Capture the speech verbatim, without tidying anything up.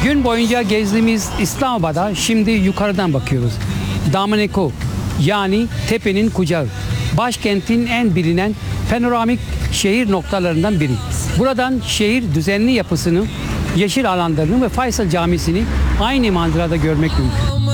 Gün boyunca gezdiğimiz İslamabad'a şimdi yukarıdan bakıyoruz. Damaneko yani tepenin kucağı. Başkentin en bilinen panoramik şehir noktalarından biri. Buradan şehir düzenli yapısını, yeşil alanlarını ve Faysal Camisi'ni aynı manzarada görmek mümkün.